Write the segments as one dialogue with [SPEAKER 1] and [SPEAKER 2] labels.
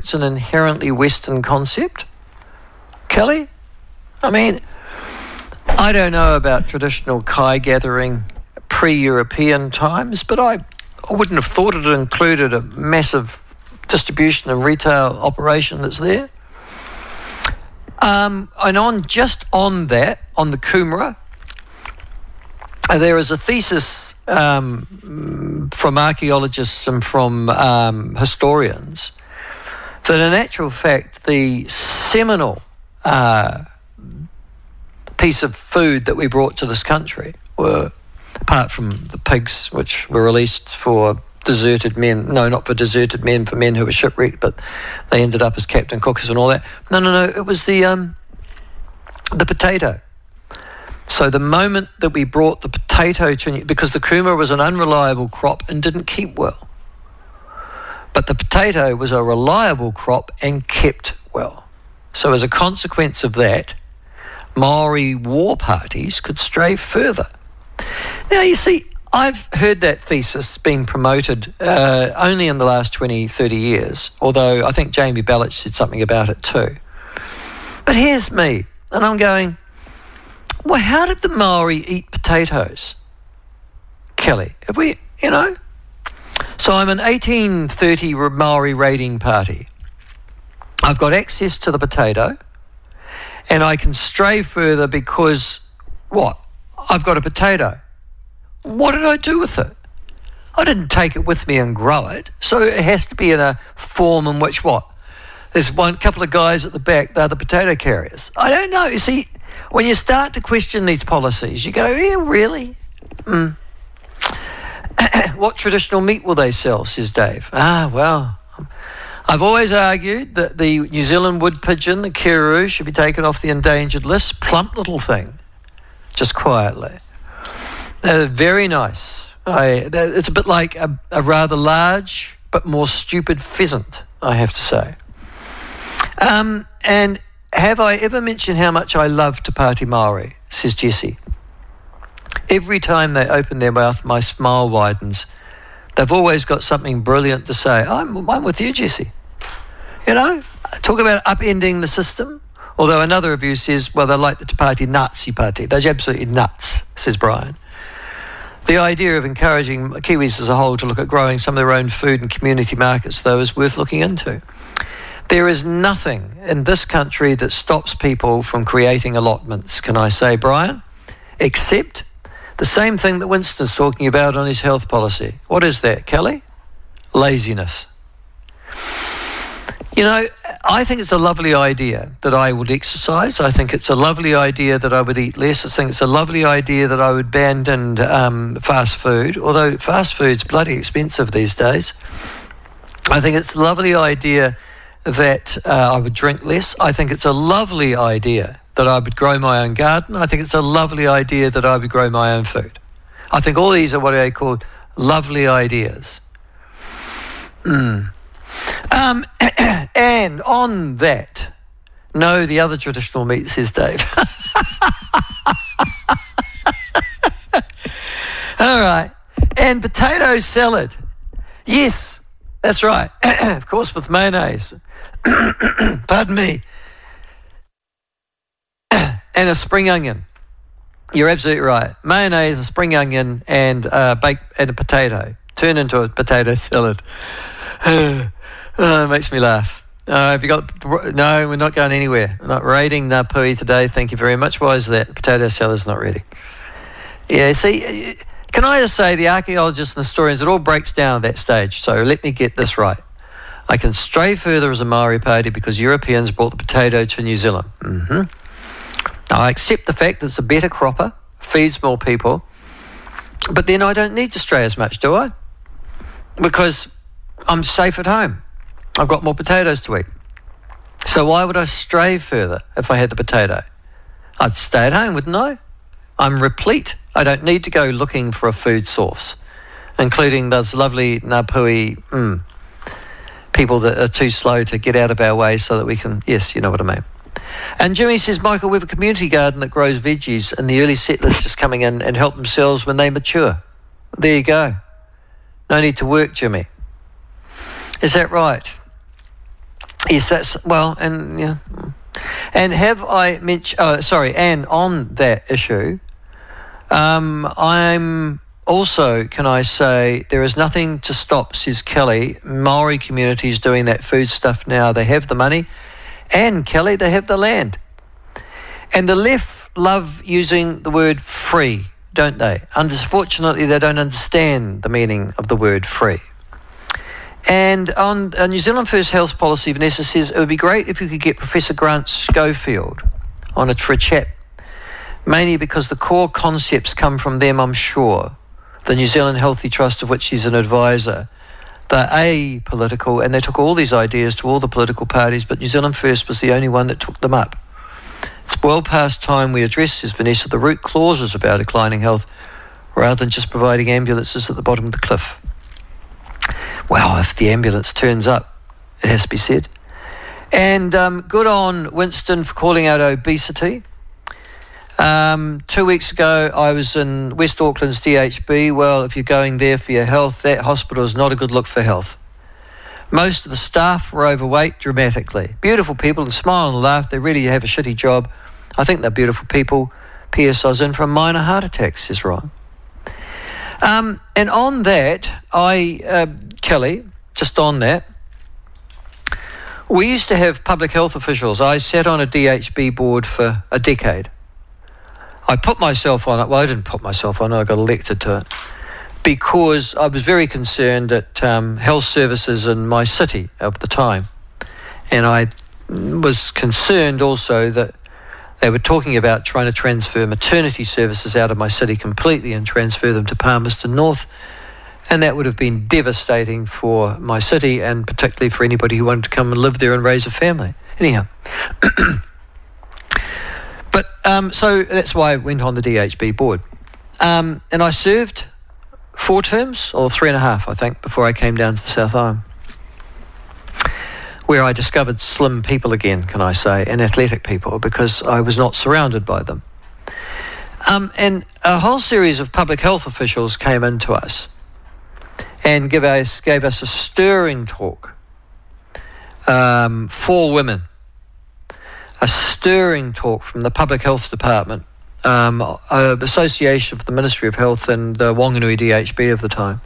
[SPEAKER 1] it's an inherently Western concept? Kelly? I mean, I don't know about traditional Kai gathering pre-European times, but I wouldn't have thought it included a massive distribution and retail operation that's there. And on the Coomera, there is a thesis from archaeologists and from historians that in actual fact the seminal piece of food that we brought to this country were, apart from the pigs which were released for deserted men, no, not for deserted men, for men who were shipwrecked, but they ended up as captain cookers and all that. No, it was the potato. So the moment that we brought the potato to, because the Coomera was an unreliable crop and didn't keep well, but the potato was a reliable crop and kept well. So as a consequence of that, Maori war parties could stray further. Now, you see, I've heard that thesis being promoted only in the last 20, 30 years, although I think Jamie Belich said something about it too. But here's me, and I'm going, well, how did the Maori eat potatoes? Kelly, have we, So I'm an 1830 Maori raiding party. I've got access to the potato, and I can stray further because, what? I've got a potato. What did I do with it? I didn't take it with me and grow it, so it has to be in a form in which what? There's one couple of guys at the back, they're the potato carriers. I don't know. You see, when you start to question these policies, you go, yeah, really? What traditional meat will they sell, says Dave. Well, I've always argued that the New Zealand wood pigeon, the kiruru, should be taken off the endangered list. Plump little thing, just quietly. They're very nice. It's a bit like a rather large but more stupid pheasant, I have to say. And have I ever mentioned how much I love Te Pāti Māori, says Jessie. Every time they open their mouth, my smile widens. They've always got something brilliant to say. I'm with you, Jessie. Talk about upending the system. Although another review says, well, they're like the Te Pāti Nazi Party. They're absolutely nuts, says Brian. The idea of encouraging Kiwis as a whole to look at growing some of their own food in community markets, though, is worth looking into. There is nothing in this country that stops people from creating allotments, can I say, Brian? Except the same thing that Winston's talking about on his health policy. What is that, Kelly? Laziness. I think it's a lovely idea that I would exercise. I think it's a lovely idea that I would eat less. I think it's a lovely idea that I would abandon fast food, although fast food's bloody expensive these days. I think it's a lovely idea that I would drink less. I think it's a lovely idea that I would grow my own garden. I think it's a lovely idea that I would grow my own food. I think all these are what I call lovely ideas. And on that, no, the other traditional meat, says Dave. All right. And potato salad. Yes, that's right. Of course, with mayonnaise. Pardon me. And a spring onion. You're absolutely right. Mayonnaise, a spring onion, and a potato. Turn into a potato salad. It makes me laugh. Have you got? No, we're not going anywhere. We're not raiding Ngāpuhi today. Thank you very much. Why is that? The potato salad's not ready. Yeah, see, can I just say, the archaeologists and historians, it all breaks down at that stage. So let me get this right. I can stray further as a Maori party because Europeans brought the potato to New Zealand. Now, I accept the fact that it's a better cropper, feeds more people, but then I don't need to stray as much, do I? Because I'm safe at home. I've got more potatoes to eat. So why would I stray further if I had the potato? I'd stay at home, wouldn't I? I'm replete. I don't need to go looking for a food source, including those lovely Ngāpuhi people that are too slow to get out of our way so that we can, yes, you know what I mean. And Jimmy says, Michael, we have a community garden that grows veggies and the early settlers just coming in and help themselves when they mature. There you go. No need to work, Jimmy. Is that right? Yes, that's well, and yeah. And have I mentioned? And on that issue, I'm also, can I say, there is nothing to stop, says Kelly, Maori communities doing that food stuff now. They have the money, and Kelly, they have the land. And the left love using the word free, don't they? Unfortunately, they don't understand the meaning of the word free. And on New Zealand First Health Policy, Vanessa says, it would be great if you could get Professor Grant Schofield on for a chat, mainly because the core concepts come from them, I'm sure. The New Zealand Healthy Trust, of which she's an advisor. They're apolitical, and they took all these ideas to all the political parties, but New Zealand First was the only one that took them up. It's well past time we address, says Vanessa, the root causes of our declining health, rather than just providing ambulances at the bottom of the cliff. Well, if the ambulance turns up, it has to be said. And good on Winston for calling out obesity. 2 weeks ago, I was in West Auckland's DHB. Well, if you're going there for your health, that hospital is not a good look for health. Most of the staff were overweight dramatically. Beautiful people and smile and laugh. They really have a shitty job. I think they're beautiful people. P.S. I was in for a minor heart attack, says Ron. And on that, Kelly, just on that, we used to have public health officials. I sat on a DHB board for a decade. I put myself on it. Well, I didn't put myself on it. I got elected to it because I was very concerned at health services in my city of the time. And I was concerned also that they were talking about trying to transfer maternity services out of my city completely and transfer them to Palmerston North. And that would have been devastating for my city and particularly for anybody who wanted to come and live there and raise a family. Anyhow. But so that's why I went on the DHB board. And I served 4 terms, or 3.5, I think, before I came down to the South Island, where I discovered slim people again, can I say, and athletic people, because I was not surrounded by them. And a whole series of public health officials came into us and gave us a stirring talk. 4 women. A stirring talk from the Public Health Department, association of the Ministry of Health and the Wanganui DHB of the time,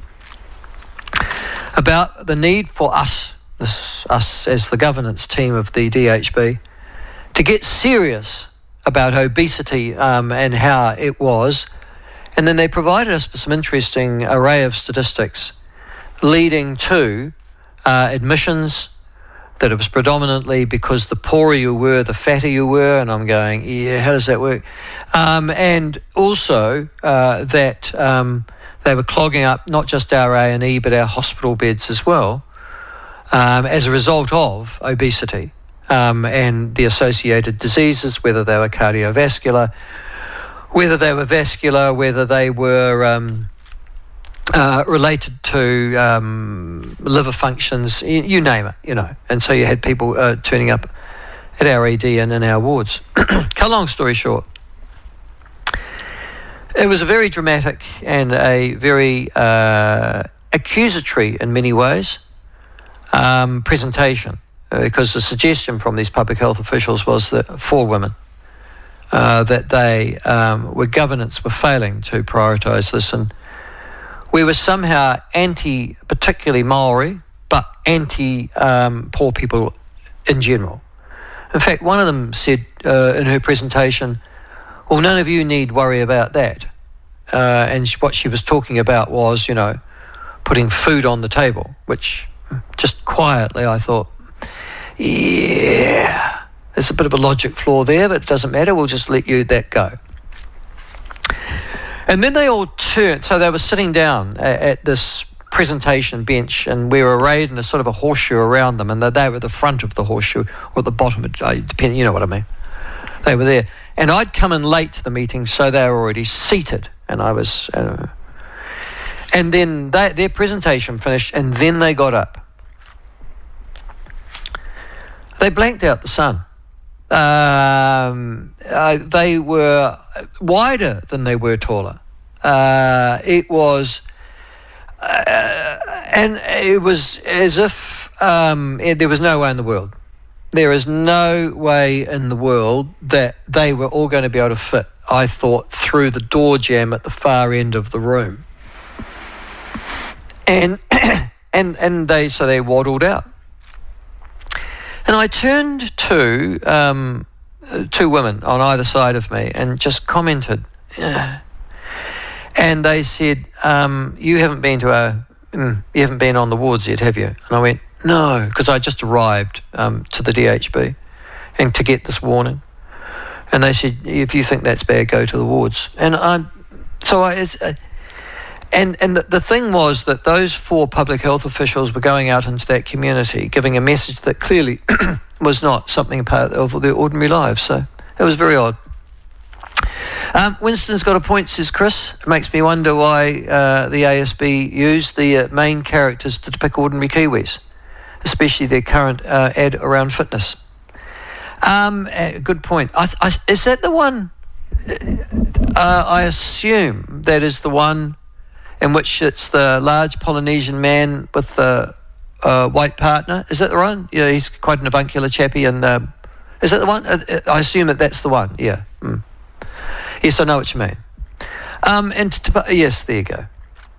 [SPEAKER 1] about the need for us as the governance team of the DHB, to get serious about obesity and how it was. And then they provided us with some interesting array of statistics leading to admissions, that it was predominantly because the poorer you were, the fatter you were. And I'm going, yeah, how does that work? And also that they were clogging up not just our A&E, but our hospital beds as well, as a result of obesity and the associated diseases, whether they were cardiovascular, whether they were vascular, whether they were related to liver functions, you name it, you know. And so you had people turning up at our ED and in our wards. Cut long story short, it was a very dramatic and a very accusatory in many ways presentation, because the suggestion from these public health officials was that 4 women, that they were governance were failing to prioritise this, and we were somehow anti, particularly Maori, but anti poor people in general. In fact, one of them said in her presentation, well, none of you need worry about that. And what she was talking about was, you know, putting food on the table, which just quietly I thought, yeah, there's a bit of a logic flaw there, but it doesn't matter, we'll just let that go. And then they all turned, so they were sitting down at this presentation bench, and we were arrayed in a sort of a horseshoe around them, and they were at the front of the horseshoe, or at the bottom, depending, you know what I mean. They were there. And I'd come in late to the meeting, so they were already seated, and I was... and then their presentation finished, and then they got up. They blanked out the sun. They were wider than they were taller. It was, and it was as if there was no way in the world there is no way in the world that they were all going to be able to fit, I thought, through the door jamb at the far end of the room. And they waddled out. And I turned to two women on either side of me and just commented. And they said, you haven't been on the wards yet, have you? And I went, no, because I just arrived to the DHB and to get this warning. And they said, if you think that's bad, go to the wards. And the thing was that those 4 public health officials were going out into that community, giving a message that clearly was not something part of their ordinary lives. So it was very odd. Winston's got a point, says Chris. It makes me wonder why the ASB used the main characters to depict ordinary Kiwis, especially their current ad around fitness. Good point. Is that the one? I assume that is the one in which it's the large Polynesian man with the white partner. Is that the one? Yeah, he's quite an avuncular chappy. And is that the one? I assume that's the one. Yeah. Mm. Yes, I know what you mean. Yes, there you go.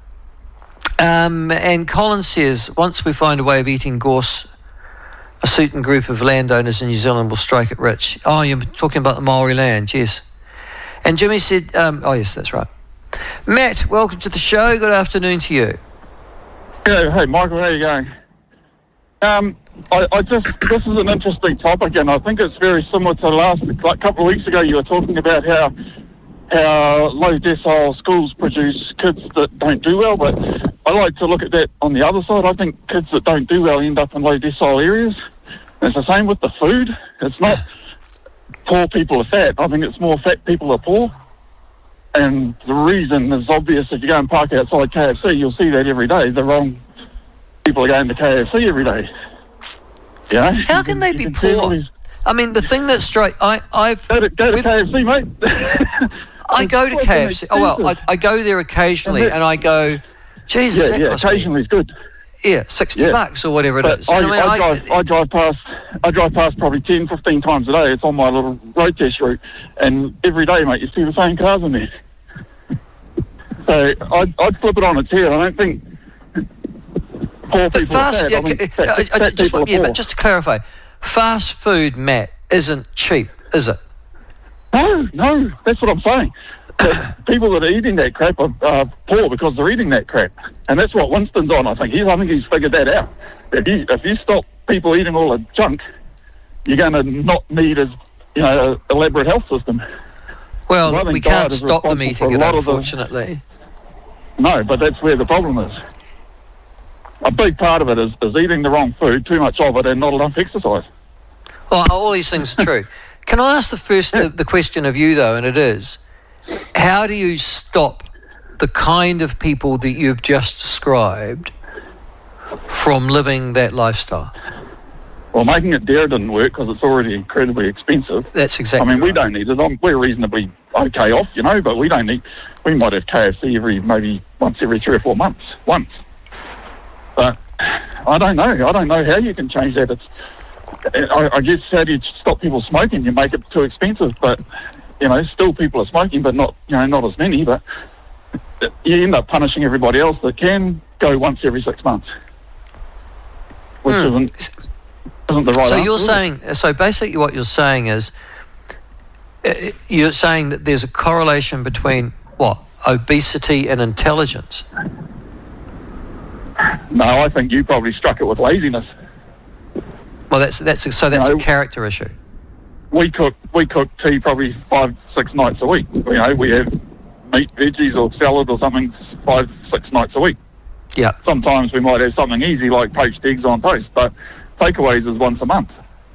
[SPEAKER 1] And Colin says, once we find a way of eating gorse, a certain group of landowners in New Zealand will strike it rich. Oh, you're talking about the Maori land, yes. And Jimmy said, oh, yes, that's right. Matt, welcome to the show. Good afternoon to you.
[SPEAKER 2] Yeah, hey, Michael, how are you going? This is an interesting topic, and I think it's very similar to like a couple of weeks ago you were talking about how low decile schools produce kids that don't do well, but I like to look at that on the other side. I think kids that don't do well end up in low decile areas. And it's the same with the food. It's not poor people are fat. I think it's more fat people are poor. And the reason is obvious. If you go and park outside KFC, you'll see that every day. The wrong people are going to KFC every day. You know?
[SPEAKER 1] How can they be poor? I mean, the thing that's straight... I've
[SPEAKER 2] go to KFC, mate.
[SPEAKER 1] I go to KFC. Oh, well, I go there occasionally, and I go, Jesus,
[SPEAKER 2] occasionally is good.
[SPEAKER 1] Yeah, $60 or whatever it is.
[SPEAKER 2] I drive past probably 10, 15 times a day. It's on my little road test route, and every day, mate, you see the same cars in there. So I'd flip it on its head. I don't think poor people are fat.
[SPEAKER 1] But just to clarify, fast food, Matt, isn't cheap, is it?
[SPEAKER 2] No, that's what I'm saying. People that are eating that crap are poor because they're eating that crap, and that's what Winston's on. I think he's figured that out. If you stop people eating all the junk, you're going to not need as elaborate health system.
[SPEAKER 1] Well, we can't stop them eating it, unfortunately.
[SPEAKER 2] No, but that's where the problem is. A big part of it is eating the wrong food, too much of it, and not enough exercise.
[SPEAKER 1] Well, all these things are true. Can I ask the question of you, though, and it is, how do you stop the kind of people that you've just described from living that lifestyle?
[SPEAKER 2] Well, making it dare didn't work because it's already incredibly expensive.
[SPEAKER 1] That's exactly right.
[SPEAKER 2] We don't need it. We're reasonably okay off, but we don't need... We might have KFC maybe once every 3 or 4 months. Once. But I don't know. I don't know how you can change that. I guess how do you stop people smoking? You make it too expensive, but still people are smoking, but not as many. But you end up punishing everybody else that can go once every 6 months, which isn't the right.
[SPEAKER 1] So
[SPEAKER 2] answer,
[SPEAKER 1] you're saying, so basically, what you're saying is, you're saying that there's a correlation between what, obesity and intelligence.
[SPEAKER 2] No, I think you probably struck it with laziness.
[SPEAKER 1] Well, that's a character issue.
[SPEAKER 2] We cook tea probably 5-6 nights a week. We have meat, veggies, or salad or something 5-6 nights a week.
[SPEAKER 1] Yeah.
[SPEAKER 2] Sometimes we might have something easy like poached eggs on toast, but takeaways is once a month.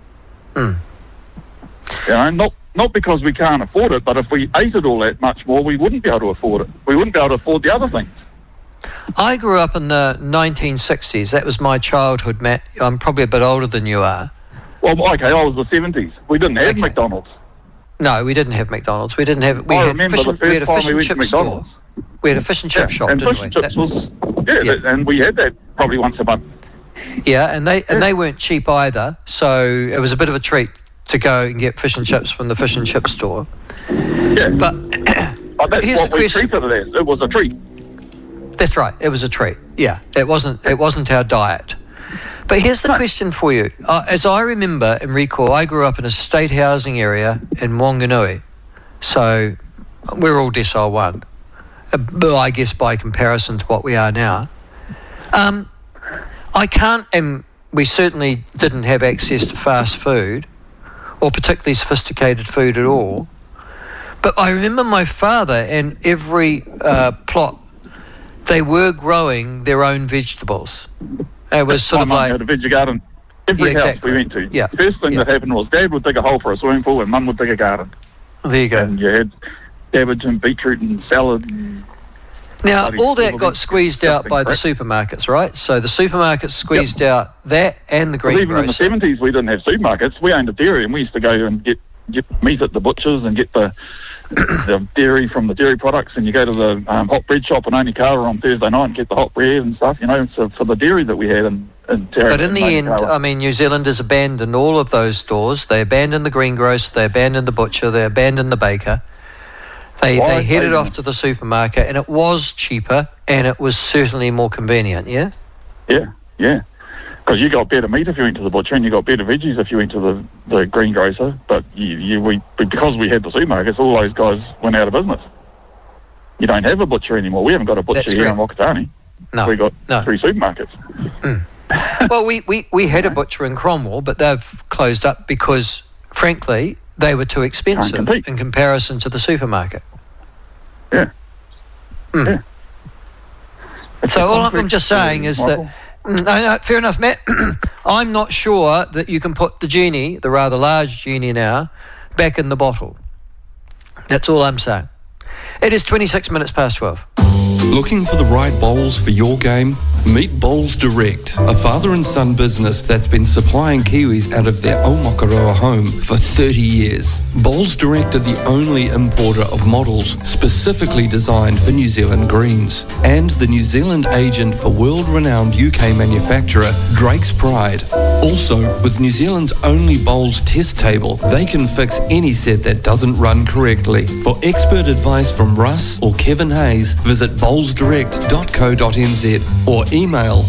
[SPEAKER 2] Not because we can't afford it, but if we ate it all that much more, we wouldn't be able to afford it. We wouldn't be able to afford the other things.
[SPEAKER 1] I grew up in the 1960s. That was my childhood, Matt. I'm probably a bit older than you are.
[SPEAKER 2] Well, okay, I was the 70s. We didn't have McDonald's.
[SPEAKER 1] No, we didn't have McDonald's. We didn't have... We had a fish and chip store. We had a fish and chip shop, didn't we?
[SPEAKER 2] And fish and chips was... and we had that probably once a month.
[SPEAKER 1] Yeah, and they weren't cheap either, so it was a bit of a treat to go and get fish and chips from the fish and chip store.
[SPEAKER 2] Yeah.
[SPEAKER 1] But
[SPEAKER 2] that's
[SPEAKER 1] here's
[SPEAKER 2] what
[SPEAKER 1] the
[SPEAKER 2] we
[SPEAKER 1] question.
[SPEAKER 2] treated it as. It was a treat.
[SPEAKER 1] That's right. It was a treat. Yeah, it wasn't our diet. But here's the question for you. As I remember and recall, I grew up in a state housing area in Wanganui, so we're all decile 1. I guess by comparison to what we are now. I can't, and we certainly didn't have access to fast food or particularly sophisticated food at all. But I remember my father and every plot, they were growing their own vegetables. It was sort of
[SPEAKER 2] my
[SPEAKER 1] like...
[SPEAKER 2] mum had a veggie garden. Every house
[SPEAKER 1] exactly.
[SPEAKER 2] we went to.
[SPEAKER 1] Yeah.
[SPEAKER 2] First thing that happened was Dad would dig a hole for a swimming pool and Mum would dig a garden.
[SPEAKER 1] There you go.
[SPEAKER 2] And you had cabbage and beetroot and salad. And
[SPEAKER 1] now, all that got squeezed out by the supermarkets, right? So the supermarkets squeezed out that and the greengrocer.
[SPEAKER 2] Even in the 70s, we didn't have supermarkets. We owned a dairy and we used to go and get meat at the butchers and get the dairy from the dairy products, and you go to the hot bread shop in Onikawa on Thursday night and get the hot bread and stuff, so for the dairy that we had in Tara.
[SPEAKER 1] But in the end, I mean, New Zealanders abandoned all of those stores. They abandoned the greengrocer, they abandoned the butcher, they abandoned the baker. They headed off to the supermarket, and it was cheaper and it was certainly more convenient, yeah?
[SPEAKER 2] Yeah. Because you got better meat if you went to the butcher, and you got better veggies if you went to the greengrocer. But because we had the supermarkets, all those guys went out of business. You don't have a butcher anymore. We haven't got a butcher here in Whakatane.
[SPEAKER 1] No.
[SPEAKER 2] We got 3 supermarkets.
[SPEAKER 1] Well, we had a butcher in Cromwell, but they've closed up because, frankly, they were too expensive in comparison to the supermarket.
[SPEAKER 2] Yeah. Yeah.
[SPEAKER 1] So all I'm just saying is that... No, fair enough, Matt. I'm not sure that you can put the genie, the rather large genie now, back in the bottle. That's all I'm saying. It is 26 minutes past 12.
[SPEAKER 3] Looking for the right bowls for your game? Meet Bowls Direct, a father and son business that's been supplying Kiwis out of their Aomakaroa home for 30 years. Bowls Direct are the only importer of models specifically designed for New Zealand greens, and the New Zealand agent for world-renowned UK manufacturer Drake's Pride. Also, with New Zealand's only bowls test table, they can fix any set that doesn't run correctly. For expert advice from Russ or Kevin Hayes, visit bowlsdirect.co.nz or email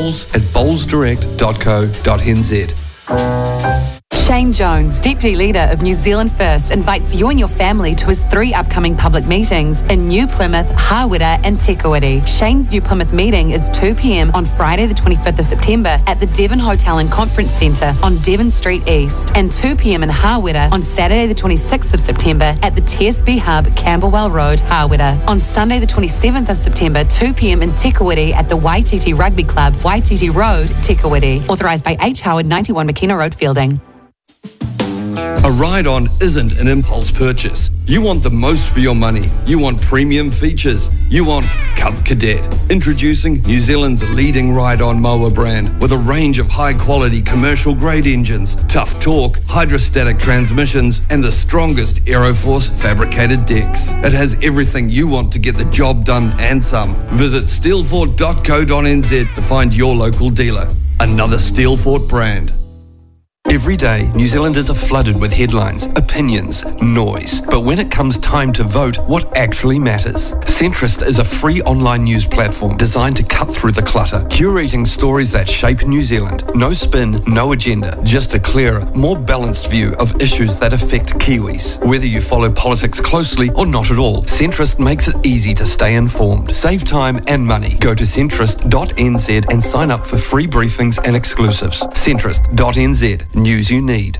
[SPEAKER 3] bowls@bowlsdirect.co.nz.
[SPEAKER 4] Shane Jones, Deputy Leader of New Zealand First, invites you and your family to his 3 upcoming public meetings in New Plymouth, Hawera and Te Kuiti. Shane's New Plymouth meeting is 2 p.m. on Friday the 25th of September at the Devon Hotel and Conference Centre on Devon Street East, and 2 p.m. in Hawera on Saturday the 26th of September at the TSB Hub, Camberwell Road, Hawera. On Sunday the 27th of September, 2 p.m. in Te Kuiti at the Waititi Rugby Club, Waititi Road, Te Kuiti. Authorised by H. Howard, 91 McKenna Road, Fielding.
[SPEAKER 3] A ride-on isn't an impulse purchase. You want the most for your money. You want premium features. You want Cub Cadet. Introducing New Zealand's leading ride-on mower brand with a range of high-quality commercial-grade engines, tough torque, hydrostatic transmissions, and the strongest Aeroforce fabricated decks. It has everything you want to get the job done and some. Visit steelfort.co.nz to find your local dealer. Another Steelfort brand. Every day, New Zealanders are flooded with headlines, opinions, noise. But when it comes time to vote, what actually matters? Centrist is a free online news platform designed to cut through the clutter, curating stories that shape New Zealand. No spin, no agenda, just a clearer, more balanced view of issues that affect Kiwis. Whether you follow politics closely or not at all, Centrist makes it easy to stay informed. Save time and money. Go to centrist.nz and sign up for free briefings and exclusives. Centrist.nz. News you need.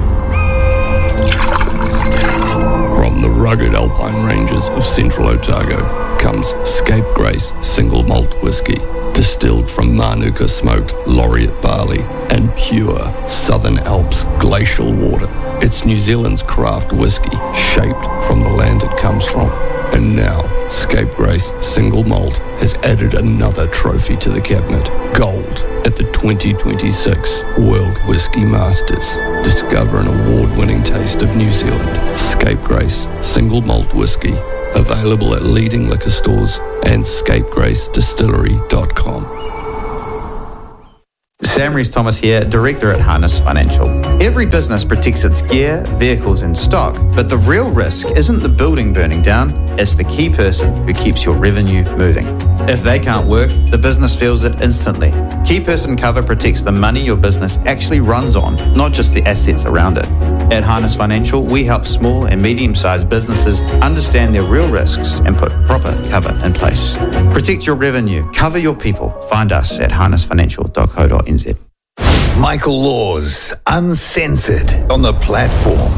[SPEAKER 3] From the rugged alpine ranges of central Otago comes Scapegrace Single Malt Whisky, distilled from Manuka smoked laureate barley and pure Southern Alps glacial water. It's New Zealand's craft whisky, shaped from the land it comes from. And now, Scapegrace Single Malt has added another trophy to the cabinet, gold, at the 2026 World Whisky Masters. Discover an award-winning taste of New Zealand. Scapegrace Single Malt Whisky, available at leading liquor stores and scapegracedistillery.com.
[SPEAKER 5] Sam Rees-Thomas here, Director at Harness Financial. Every business protects its gear, vehicles and stock, but the real risk isn't the building burning down, it's the key person who keeps your revenue moving. If they can't work, the business feels it instantly. Key person cover protects the money your business actually runs on, not just the assets around it. At Harness Financial, we help small and medium-sized businesses understand their real risks and put proper cover in place. Protect your revenue, cover your people. Find us at harnessfinancial.co.nz.
[SPEAKER 6] Michael Laws, Uncensored, on the platform.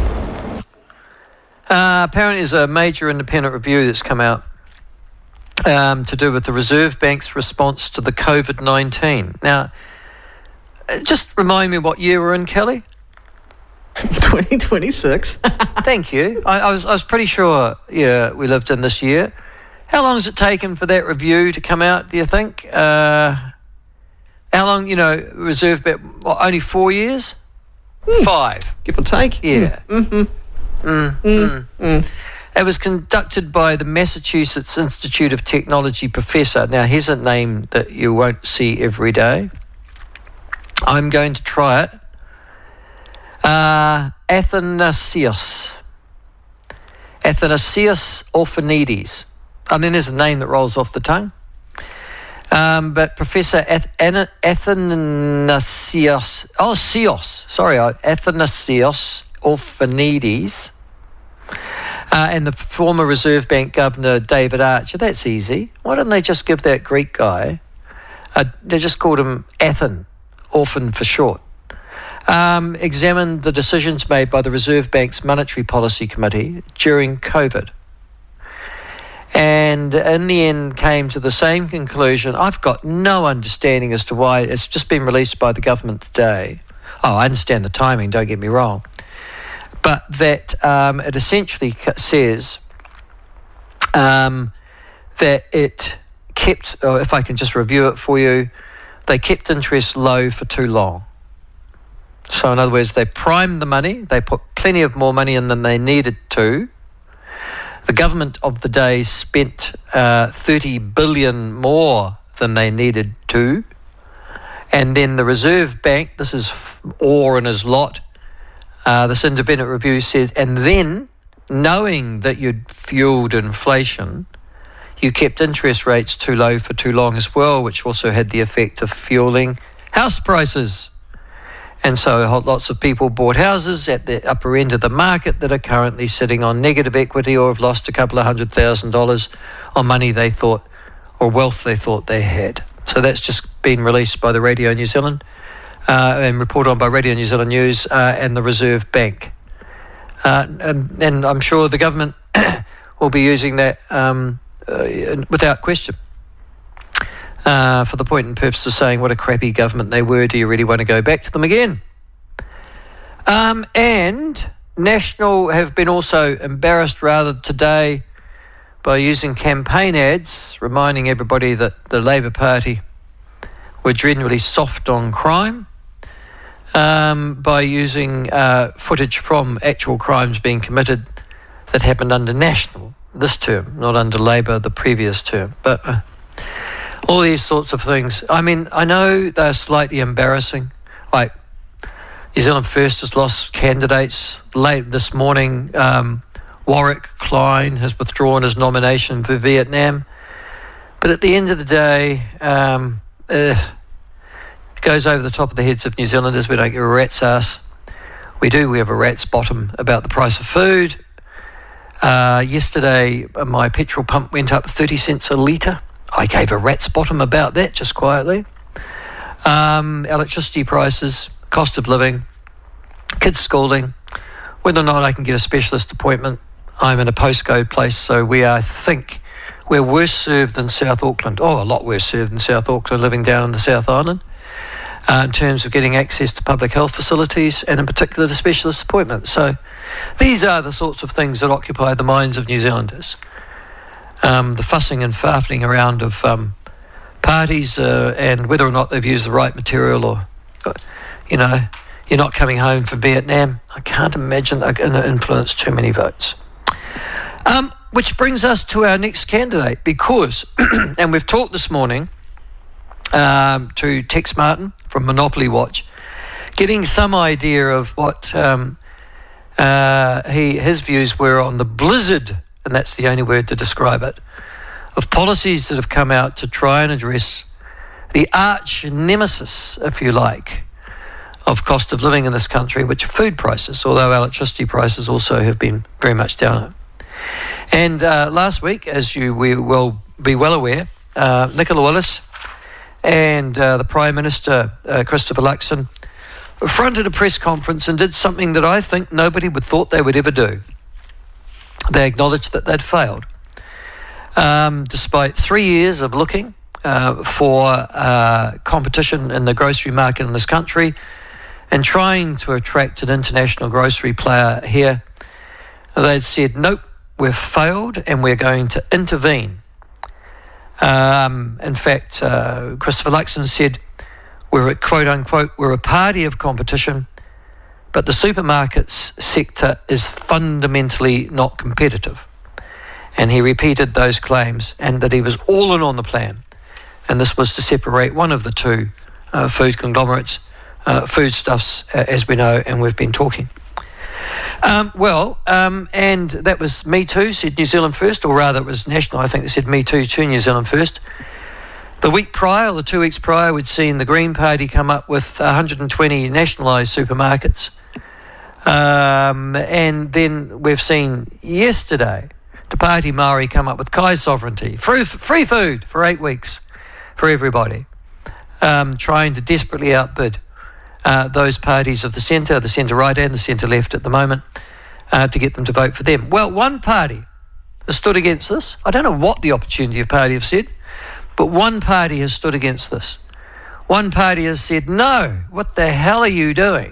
[SPEAKER 1] Apparently there's a major independent review that's come out to do with the Reserve Bank's response to the COVID-19. Now, just remind me what year we're in, Kelly?
[SPEAKER 7] 2026.
[SPEAKER 1] Thank you. I was pretty sure, yeah, we lived in this year. How long has it taken for that review to come out, do you think? How long, Reserve Bank, only 4 years? 5.
[SPEAKER 7] Give or take.
[SPEAKER 1] Yeah. It was conducted by the Massachusetts Institute of Technology professor. Now, here's a name that you won't see every day. I'm going to try it. Athanasios Orphanides. I mean, there's a name that rolls off the tongue. But Professor Athanasios Orphanides and the former Reserve Bank Governor David Archer. That's easy. Why don't they just give that Greek guy, they just called him Athan, orphan for short, examined the decisions made by the Reserve Bank's Monetary Policy Committee during COVID. And in the end came to the same conclusion. I've got no understanding as to why. It's just been released by the government today. Oh, I understand the timing, don't get me wrong. But that it essentially says that it kept, or if I can just review it for you, they kept interest low for too long. So in other words, they primed the money, they put plenty of more money in than they needed to. The government of the day spent 30 billion more than they needed to. And then the Reserve Bank, this is Orr and his lot, this independent review says, and then, knowing that you'd fueled inflation, you kept interest rates too low for too long as well, which also had the effect of fueling house prices. And so lots of people bought houses at the upper end of the market that are currently sitting on negative equity or have lost a couple of $100,000 on money they thought, or wealth they thought they had. So that's just been released by the Radio New Zealand and reported on by Radio New Zealand News and the Reserve Bank. And I'm sure the government will be using that without question. For the point and purpose of saying what a crappy government they were, do you really want to go back to them again? And National have been also embarrassed rather by using campaign ads, reminding everybody that the Labour Party were generally soft on crime, by using footage from actual crimes being committed that happened under National this term, not under Labour the previous term. But all these sorts of things. I mean, I know they're slightly embarrassing. Like, New Zealand First has lost candidates. Late this morning, Warwick Klein has withdrawn his nomination for Vietnam. But at the end of the day, it goes over the top of the heads of New Zealanders. We don't give a rat's ass. We have a rat's bottom about the price of food. Yesterday, my petrol pump went up 30 cents a litre. I gave a rat's bottom about that, just quietly. Electricity prices, cost of living, kids schooling, whether or not I can get a specialist appointment. I'm in a postcode place, so I think we're worse served than South Auckland. Oh, a lot worse served than South Auckland, living down in the South Island, in terms of getting access to public health facilities and in particular to specialist appointments. So these are the sorts of things that occupy the minds of New Zealanders. The fussing and farting around of parties and whether or not they've used the right material, or, you're not coming home from Vietnam. I can't imagine they're going to influence too many votes. Which brings us to our next candidate, because, and we've talked this morning to Tex Martin from Monopoly Watch, getting some idea of what his views were on the blizzard, and that's the only word to describe it, of policies that have come out to try and address the arch nemesis, if you like, of cost of living in this country, which are food prices, although electricity prices also have been very much down. And last week, as we will be well aware, Nicola Willis and the Prime Minister, Christopher Luxon, fronted a press conference and did something that I think nobody would thought they would ever do. They acknowledged that they'd failed. Despite 3 years of looking for competition in the grocery market in this country and trying to attract an international grocery player here, they'd said, nope, we've failed and we're going to intervene. In fact, Christopher Luxon said, we're, quote unquote, we're a party of competition, but the supermarkets sector is fundamentally not competitive. And he repeated those claims and that he was all in on the plan. And this was to separate one of the two food conglomerates, Foodstuffs, as we know, and we've been talking. And that was Me Too, said New Zealand First, or rather it was national. I think they said Me Too to New Zealand First. The week prior, or the 2 weeks prior, we'd seen the Green Party come up with 120 nationalised supermarkets. And then we've seen yesterday Te Pāti Māori come up with Kai Sovereignty, free food for 8 weeks for everybody, trying to desperately outbid those parties of the centre-right and the centre-left at the moment, to get them to vote for them. Well, one party has stood against this. I don't know what the Opportunity Party have said, but one party has stood against this. One party has said, no, what the hell are you doing?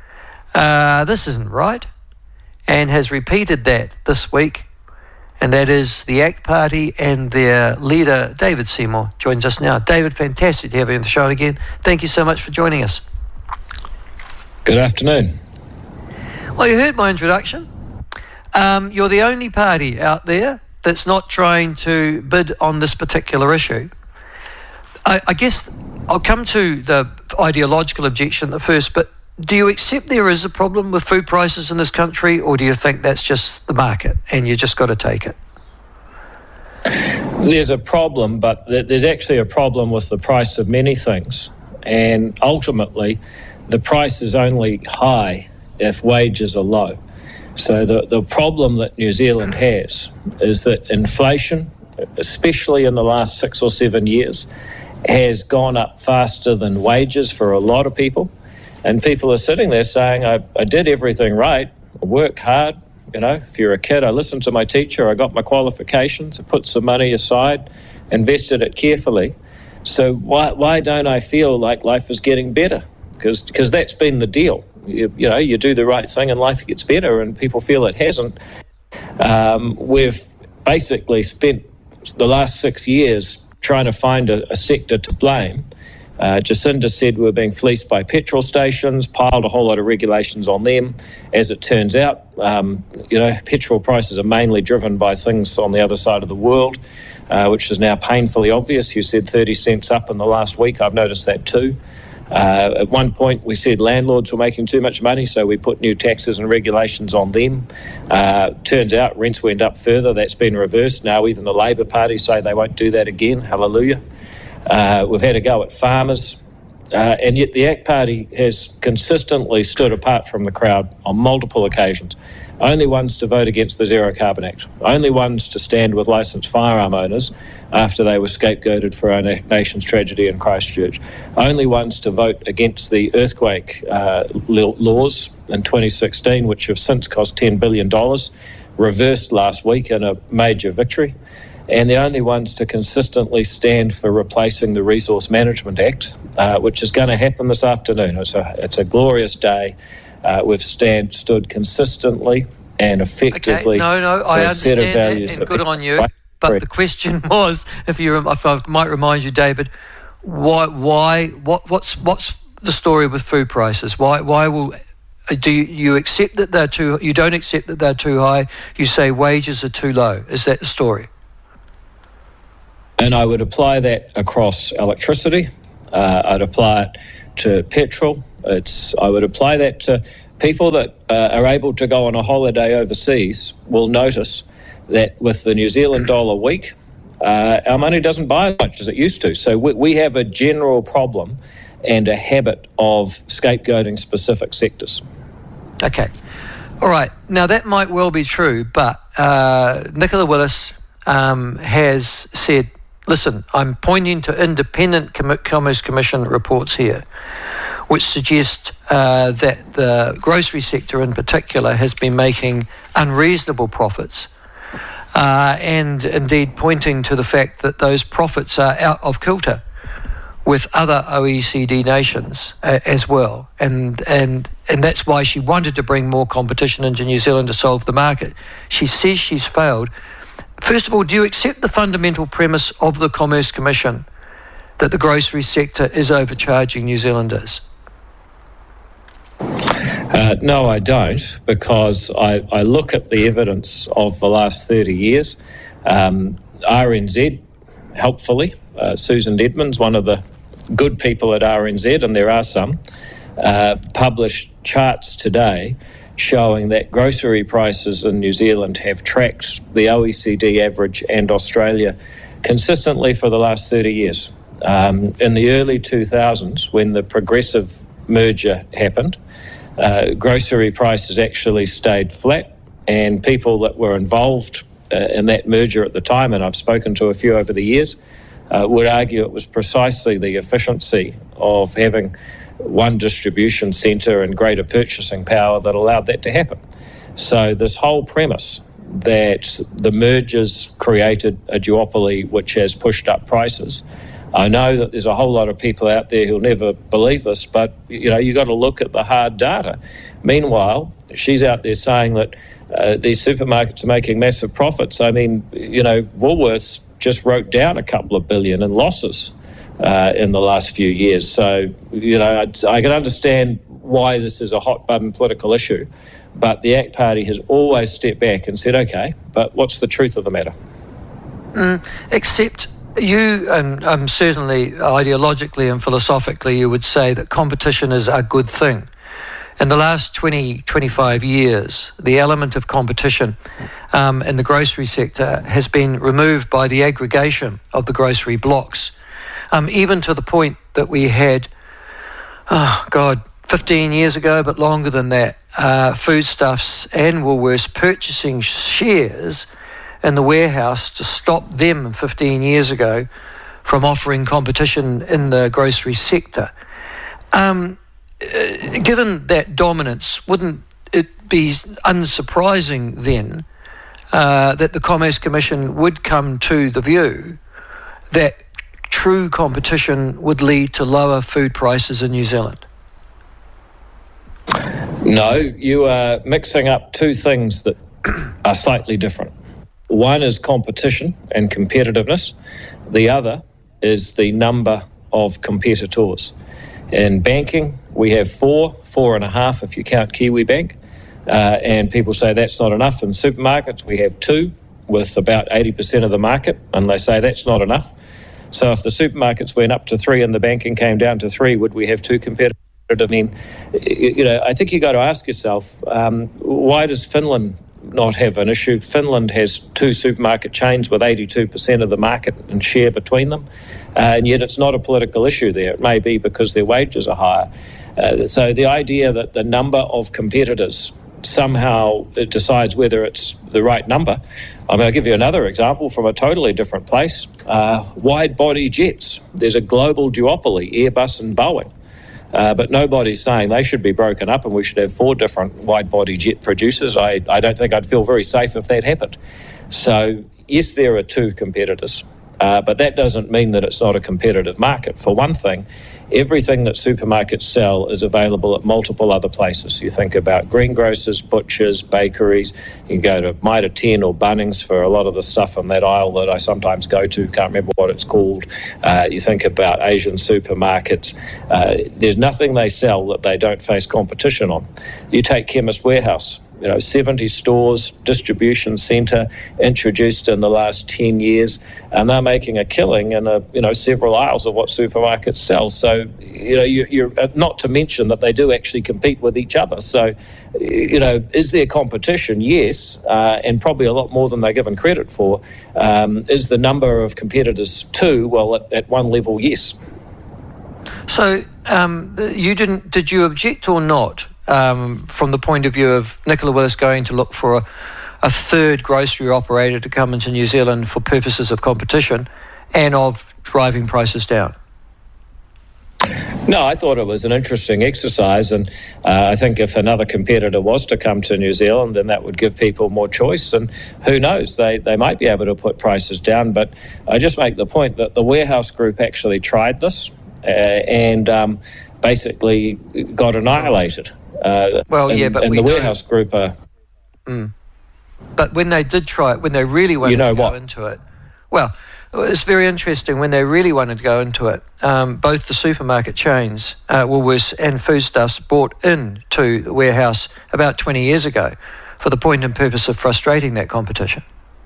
[SPEAKER 1] This isn't right, and has repeated that this week, and that is the ACT Party, and their leader, David Seymour, joins us now. David, fantastic to have you on the show again. Thank you so much for joining us.
[SPEAKER 7] Good afternoon.
[SPEAKER 1] Well, you heard my introduction. You're the only party out there that's not trying to bid on this particular issue. I guess I'll come to the ideological objection at first, but do you accept there is a problem with food prices in this country, or do you think that's just the market and you just got to take it?
[SPEAKER 7] There's a problem, but there's actually a problem with the price of many things. And ultimately, the price is only high if wages are low. So the problem that New Zealand has is that inflation, especially in the last 6 or 7 years, has gone up faster than wages for a lot of people. And people are sitting there saying, I did everything right, I worked hard. You know, if you're a kid, I listened to my teacher, I got my qualifications, I put some money aside, invested it carefully. So why don't I feel like life is getting better? Because that's been the deal. You know, you do the right thing and life gets better, and people feel it hasn't. We've basically spent the last 6 years trying to find a sector to blame. Jacinda said we're being fleeced by petrol stations, piled a whole lot of regulations on them. As it turns out, petrol prices are mainly driven by things on the other side of the world, which is now painfully obvious. You said 30 cents up in the last week. I've noticed that too. At one point, we said landlords were making too much money, so we put new taxes and regulations on them. Turns out rents went up further. That's been reversed. Now even the Labour Party say they won't do that again. Hallelujah. We've had a go at farmers. And yet the ACT Party has consistently stood apart from the crowd on multiple occasions. Only ones to vote against the Zero Carbon Act. Only ones to stand with licensed firearm owners after they were scapegoated for our nation's tragedy in Christchurch. Only ones to vote against the earthquake laws in 2016, which have since cost $10 billion, reversed last week in a major victory. And the only ones to consistently stand for replacing the Resource Management Act, which is going to happen this afternoon. It's a glorious day. We've stood consistently and effectively for
[SPEAKER 1] I
[SPEAKER 7] a set of
[SPEAKER 1] understand
[SPEAKER 7] values.
[SPEAKER 1] that, and good on you. But the question was, if I might remind you, David, what's the story with food prices? Why will do you accept that they're too? You don't accept that they're too high. You say wages are too low. Is that the story?
[SPEAKER 7] And I would apply that across electricity. I'd apply it to petrol. I would apply that to people that are able to go on a holiday overseas will notice that with the New Zealand dollar weak, our money doesn't buy as much as it used to. So we have a general problem and a habit of scapegoating specific sectors.
[SPEAKER 1] Okay. All right. Now, that might well be true, but Nicola Willis has said, listen, I'm pointing to independent Commerce Commission reports here, which suggest that the grocery sector in particular has been making unreasonable profits, and indeed pointing to the fact that those profits are out of kilter with other OECD nations as well. And that's why she wanted to bring more competition into New Zealand to solve the market. She says she's failed. First of all, do you accept the fundamental premise of the Commerce Commission that the grocery sector is overcharging New Zealanders?
[SPEAKER 7] No, I don't, because I look at the evidence of the last 30 years. RNZ, helpfully, Susan Edmonds, one of the good people at RNZ, and there are some, published charts today showing that grocery prices in New Zealand have tracked the OECD average and Australia consistently for the last 30 years. In the early 2000s, when the Progressive merger happened, grocery prices actually stayed flat, and people that were involved in that merger at the time, and I've spoken to a few over the years, would argue it was precisely the efficiency of having one distribution centre and greater purchasing power that allowed that to happen. So this whole premise that the mergers created a duopoly which has pushed up prices, I know that there's a whole lot of people out there who'll never believe this, but you got to look at the hard data. Meanwhile, she's out there saying that these supermarkets are making massive profits. I mean, Woolworths just wrote down a couple of billion in losses in the last few years. So, I can understand why this is a hot button political issue, but the ACT Party has always stepped back and said, okay, but what's the truth of the matter?
[SPEAKER 1] Except you, and certainly ideologically and philosophically, you would say that competition is a good thing. In the last 25 years, the element of competition in the grocery sector has been removed by the aggregation of the grocery blocks, even to the point that we had, 15 years ago, but longer than that, Foodstuffs and Woolworths purchasing shares in the warehouse to stop them 15 years ago from offering competition in the grocery sector. Given that dominance, wouldn't it be unsurprising then that the Commerce Commission would come to the view that true competition would lead to lower food prices in New Zealand?
[SPEAKER 7] No, you are mixing up two things that are slightly different. One is competition and competitiveness. The other is the number of competitors. In banking, we have 4.5 if you count KiwiBank, and people say that's not enough. In supermarkets, we have 2 with about 80% of the market, and they say that's not enough. So if the supermarkets went up to 3 and the banking came down to 3, would we have 2 competitors? I mean, I think you got to ask yourself, why does Finland not have an issue? Finland has 2 supermarket chains with 82% of the market and share between them, and yet it's not a political issue there. It may be because their wages are higher. So the idea that the number of competitors somehow it decides whether it's the right number. I'll give you another example from a totally different place. Wide-body jets. There's a global duopoly, Airbus and Boeing. But nobody's saying they should be broken up and we should have 4 different wide-body jet producers. I don't think I'd feel very safe if that happened. So, yes, there are 2 competitors, but that doesn't mean that it's not a competitive market. For one thing, everything that supermarkets sell is available at multiple other places. You think about greengrocers, butchers, bakeries. You can go to Mitre 10 or Bunnings for a lot of the stuff on that aisle that I sometimes go to, can't remember what it's called. You think about Asian supermarkets. There's nothing they sell that they don't face competition on. You take Chemist Warehouse. 70 stores, distribution centre introduced in the last 10 years, and they're making a killing in several aisles of what supermarkets sell. So, you're not to mention that they do actually compete with each other. So, is there competition? Yes, and probably a lot more than they're given credit for. Is the number of competitors too? Well, at one level, yes.
[SPEAKER 1] So, did you object or not from the point of view of Nicola Willis going to look for a third grocery operator to come into New Zealand for purposes of competition and of driving prices down?
[SPEAKER 7] No, I thought it was an interesting exercise, and I think if another competitor was to come to New Zealand, then that would give people more choice, and who knows, they might be able to put prices down. But I just make the point that the Warehouse Group actually tried this and basically got annihilated.
[SPEAKER 1] But
[SPEAKER 7] the Warehouse Group are...
[SPEAKER 1] But when they did try it, when they really wanted to go into it, well, it's very interesting. When they really wanted to go into it, both the supermarket chains, Woolworths and Foodstuffs, bought into the Warehouse about 20 years ago for the point and purpose of frustrating that competition.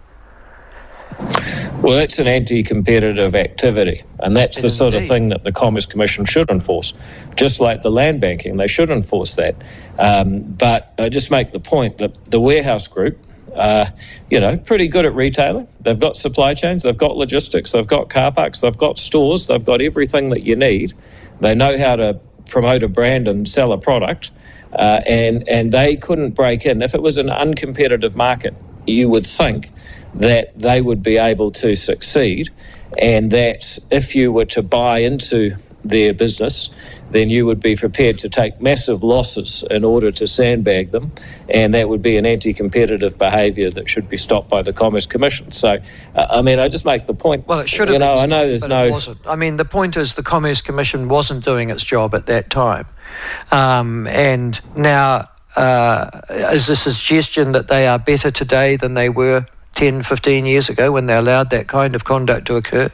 [SPEAKER 7] Well, that's an anti-competitive activity, and that's the sort of thing that the Commerce Commission should enforce. Just like the land banking, they should enforce that. But I just make the point that the Warehouse Group, pretty good at retailing. They've got supply chains, they've got logistics, they've got car parks, they've got stores, they've got everything that you need. They know how to promote a brand and sell a product, and they couldn't break in. If it was an uncompetitive market, you would think that they would be able to succeed, and that if you were to buy into their business, then you would be prepared to take massive losses in order to sandbag them, and that would be an anti-competitive behaviour that should be stopped by the Commerce Commission. So, I just make the point.
[SPEAKER 1] Well, it should have been stopped,
[SPEAKER 7] I know there's
[SPEAKER 1] it wasn't. I mean, the point is the Commerce Commission wasn't doing its job at that time. And now, is this a suggestion that they are better today than they were 10, 15 years ago when they allowed that kind of conduct to occur?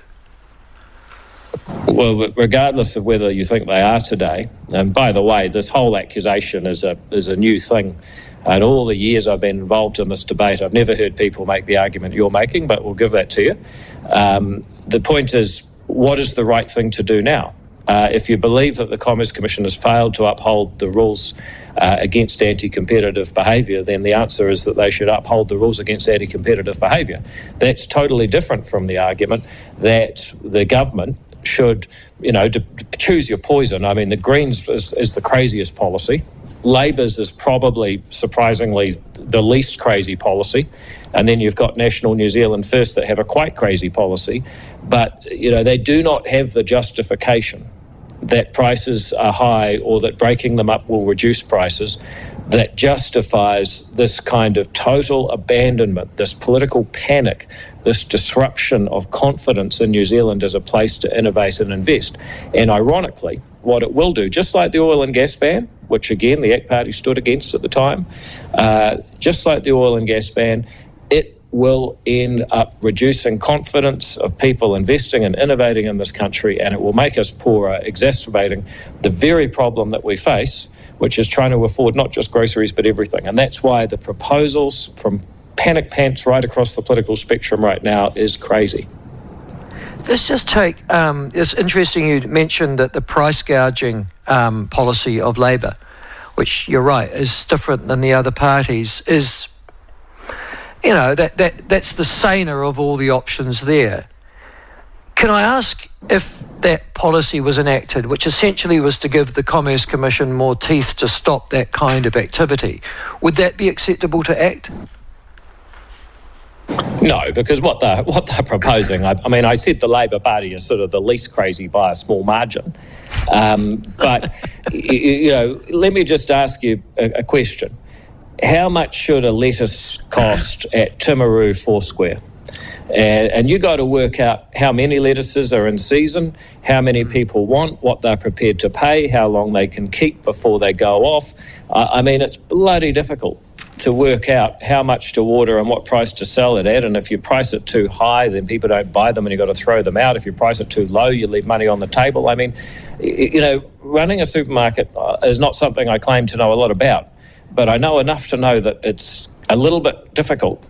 [SPEAKER 7] Well, regardless of whether you think they are today, and by the way, this whole accusation is a new thing. And all the years I've been involved in this debate, I've never heard people make the argument you're making, but we'll give that to you. The point is, what is the right thing to do now? If you believe that the Commerce Commission has failed to uphold the rules against anti-competitive behaviour, then the answer is that they should uphold the rules against anti-competitive behaviour. That's totally different from the argument that the government should, to choose your poison. I mean, the Greens is the craziest policy. Labor's is probably, surprisingly, the least crazy policy. And then you've got National New Zealand First that have a quite crazy policy. But, they do not have the justification that prices are high or that breaking them up will reduce prices that justifies this kind of total abandonment, this political panic, this disruption of confidence in New Zealand as a place to innovate and invest. And ironically, what it will do, just like the oil and gas ban, which again the ACT Party stood against at the time, just like the oil and gas ban, it will end up reducing confidence of people investing and innovating in this country, and it will make us poorer, exacerbating the very problem that we face, which is trying to afford not just groceries but everything. And that's why the proposals from panic pants right across the political spectrum right now is crazy.
[SPEAKER 1] Let's just take, it's interesting you mentioned that the price gouging policy of Labour, which you're right, is different than the other parties, is, that's the saner of all the options there. Can I ask if that policy was enacted, which essentially was to give the Commerce Commission more teeth to stop that kind of activity, would that be acceptable to ACT?
[SPEAKER 7] No, because what they're proposing, I said the Labour Party is sort of the least crazy by a small margin. But, let me just ask you a question. How much should a lettuce cost at Timaru Foursquare? And you got to work out how many lettuces are in season, how many people want, what they're prepared to pay, how long they can keep before they go off. It's bloody difficult to work out how much to order and what price to sell it at. And if you price it too high, then people don't buy them and you've got to throw them out. If you price it too low, you leave money on the table. Running a supermarket is not something I claim to know a lot about. but I know enough to know that it's a little bit difficult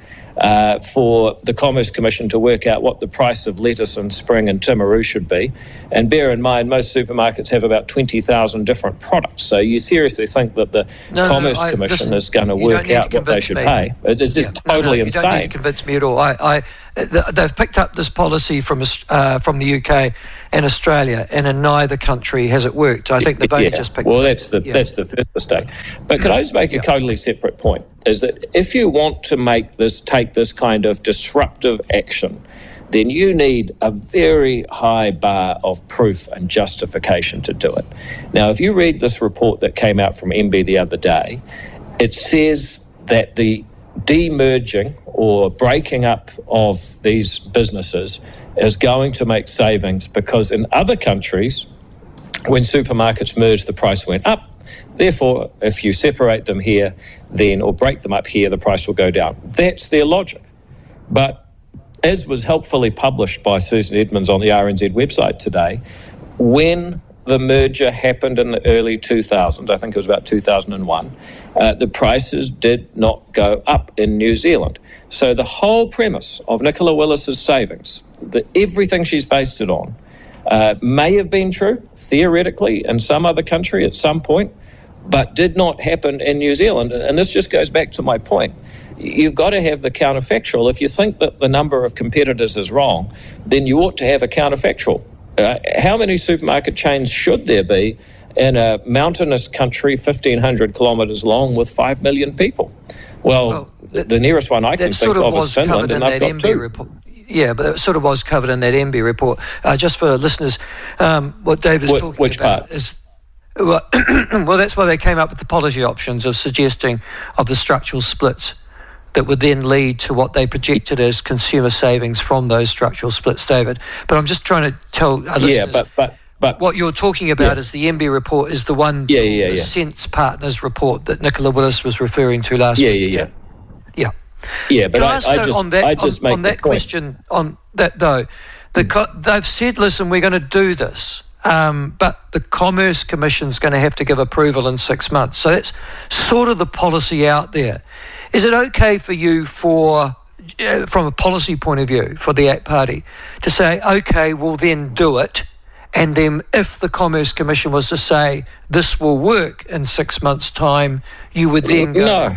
[SPEAKER 7] for the Commerce Commission to work out what the price of lettuce and spring and Timaru should be. And bear in mind, most supermarkets have about 20,000 different products. So you seriously think that the Commerce Commission is going to work out what they should pay? It's just totally insane. You don't need to convince me at all.
[SPEAKER 1] They've picked up this policy from the UK and Australia, and in neither country has it worked. I think they've only just picked it up.
[SPEAKER 7] Well, that's the first mistake. But can I just make a totally separate point, is that if you want to take this kind of disruptive action, then you need a very high bar of proof and justification to do it. Now, if you read this report that came out from MB the other day, it says that the demerging or breaking up of these businesses is going to make savings because in other countries, when supermarkets merged, the price went up. Therefore, if you separate them here, then or break them up here, the price will go down. That's their logic. But as was helpfully published by Susan Edmonds on the RNZ website today, when the merger happened in the early 2000s, I think it was about 2001, the prices did not go up in New Zealand. So the whole premise of Nicola Willis's savings, everything she's based it on, may have been true, theoretically, in some other country at some point, but did not happen in New Zealand. And this just goes back to my point. You've got to have the counterfactual. If you think that the number of competitors is wrong, then you ought to have a counterfactual. How many supermarket chains should there be in a mountainous country 1,500 kilometres long with 5 million people? Well, the nearest one I can think of is Finland, and they've got 2.
[SPEAKER 1] Report. Yeah, but it sort of was covered in that MB report. Just for listeners, what Dave is talking
[SPEAKER 7] which
[SPEAKER 1] about
[SPEAKER 7] part?
[SPEAKER 1] is... Well, that's why they came up with the policy options of suggesting of the structural splits that would then lead to what they projected as consumer savings from those structural splits, David. But I'm just trying to tell our listeners,
[SPEAKER 7] but
[SPEAKER 1] what you're talking about is the MB report is the one, the Sense Partners report that Nicola Willis was referring to last week.
[SPEAKER 7] Yeah, but I just make
[SPEAKER 1] on that question, on that though, they've said, listen, we're going to do this, but the Commerce Commission's going to have to give approval in 6 months. So that's sort of the policy out there. Is it okay for you, from a policy point of view, for the ACT Party, to say, okay, we'll then do it, and then if the Commerce Commission was to say this will work in 6 months' time, you would then go...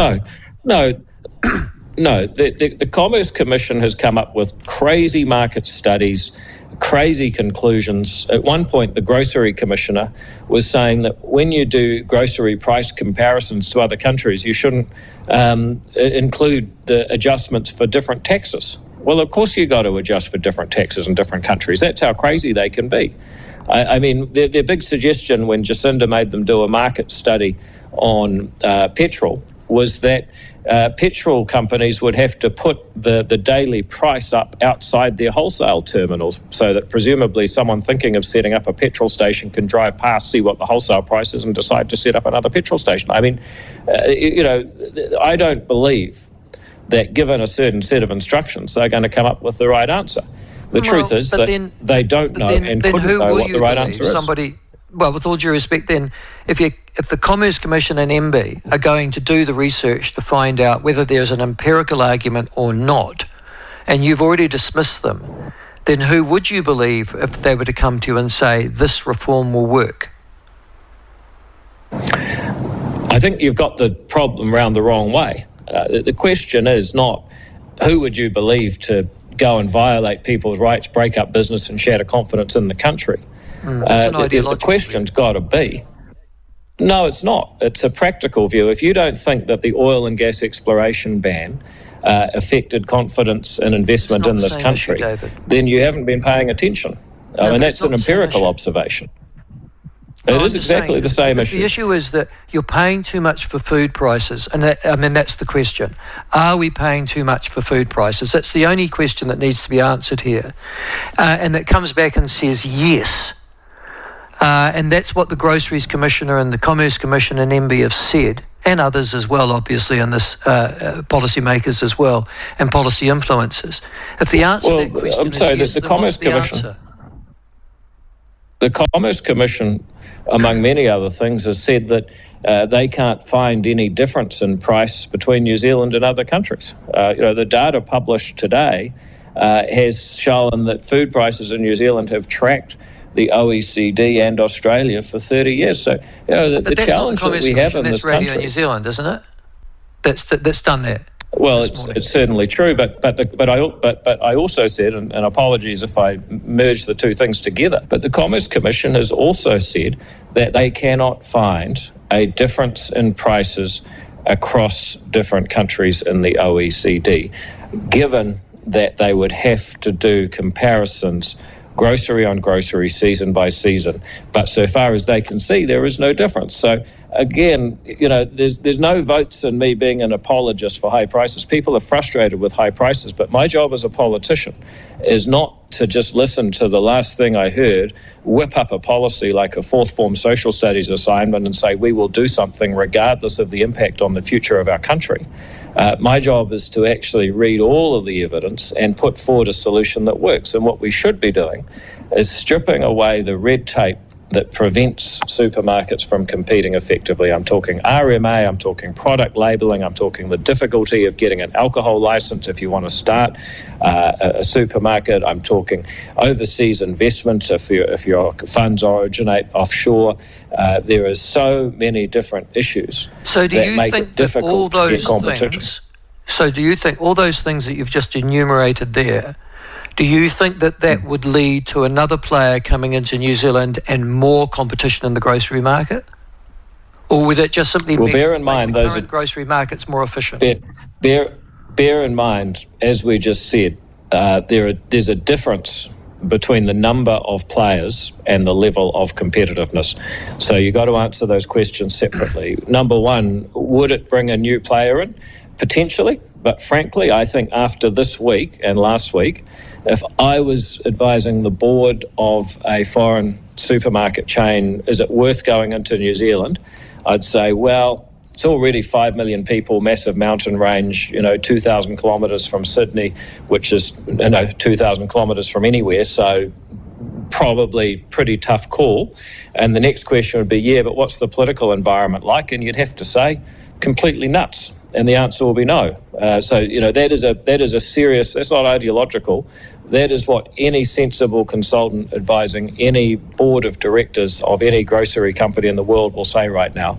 [SPEAKER 7] No. The Commerce Commission has come up with crazy market studies, crazy conclusions. At one point, the Grocery Commissioner was saying that when you do grocery price comparisons to other countries, you shouldn't include the adjustments for different taxes. Well, of course you've got to adjust for different taxes in different countries. That's how crazy they can be. I mean, their big suggestion when Jacinda made them do a market study on petrol was that petrol companies would have to put the daily price up outside their wholesale terminals so that presumably someone thinking of setting up a petrol station can drive past, see what the wholesale price is and decide to set up another petrol station. I mean, I don't believe that given a certain set of instructions, they're going to come up with the right answer. The truth is that they don't know and couldn't know what the right answer is.
[SPEAKER 1] Well, with all due respect, then, if the Commerce Commission and MB are going to do the research to find out whether there's an empirical argument or not, and you've already dismissed them, then who would you believe if they were to come to you and say this reform will work?
[SPEAKER 7] I think you've got the problem round the wrong way. The question is not who would you believe to go and violate people's rights, break up business and shatter confidence in the country. The question's got to be, no, it's not. It's a practical view. If you don't think that the oil and gas exploration ban affected confidence and investment in this country, then you haven't been paying attention. I mean, that's an empirical observation. It is exactly the same issue.
[SPEAKER 1] The issue is that you're paying too much for food prices, and that's the question. Are we paying too much for food prices? That's the only question that needs to be answered here. And that comes back and says yes. And that's what the Groceries Commissioner and the Commerce Commission and MB have said, and others as well, obviously, and this policymakers as well, and policy influencers. If the answer to that question is yes,
[SPEAKER 7] the Commerce Commission, the Commerce Commission, among many other things, has said that they can't find any difference in price between New Zealand and other countries. The data published today has shown that food prices in New Zealand have tracked the OECD and Australia for 30 years. So, the challenge that we have in this country...
[SPEAKER 1] That's Radio New Zealand, isn't it? That's done there.
[SPEAKER 7] Well, it's certainly true, but I also said, and apologies if I merge the two things together, but the Commerce Commission has also said that they cannot find a difference in prices across different countries in the OECD, given that they would have to do comparisons grocery on grocery, season by season. But so far as they can see, there is no difference. So again, there's no votes in me being an apologist for high prices. People are frustrated with high prices, but my job as a politician is not to just listen to the last thing I heard, whip up a policy like a fourth form social studies assignment and say we will do something regardless of the impact on the future of our country. My job is to actually read all of the evidence and put forward a solution that works. And what we should be doing is stripping away the red tape that prevents supermarkets from competing effectively. I'm talking RMA, I'm talking product labelling, I'm talking the difficulty of getting an alcohol licence if you want to start a supermarket. I'm talking overseas investment if your funds originate offshore. There are so many different issues that make it difficult to get competition.
[SPEAKER 1] So do you think all those things that you've just enumerated there, do you think that would lead to another player coming into New Zealand and more competition in the grocery market? Or would it just simply make the current grocery markets more efficient?
[SPEAKER 7] Bear in mind, as we just said, there's a difference between the number of players and the level of competitiveness. So you've got to answer those questions separately. Number one, would it bring a new player in? Potentially. But frankly, I think after this week and last week, if I was advising the board of a foreign supermarket chain, is it worth going into New Zealand? I'd say, well, it's already 5 million people, massive mountain range, 2,000 kilometres from Sydney, which is 2,000 kilometres from anywhere. So probably pretty tough call. And the next question would be, but what's the political environment like? And you'd have to say, completely nuts. And the answer will be no. That is a serious, that's not ideological. That is what any sensible consultant advising any board of directors of any grocery company in the world will say right now.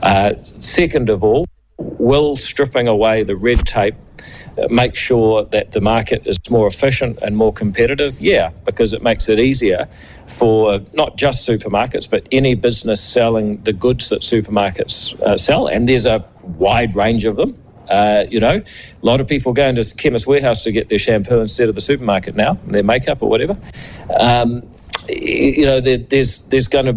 [SPEAKER 7] Second of all, will stripping away the red tape make sure that the market is more efficient and more competitive? Yeah, because it makes it easier for not just supermarkets, but any business selling the goods that supermarkets sell. And there's a wide range of them. A lot of people go into Chemist Warehouse to get their shampoo instead of the supermarket now, their makeup or whatever. There's going to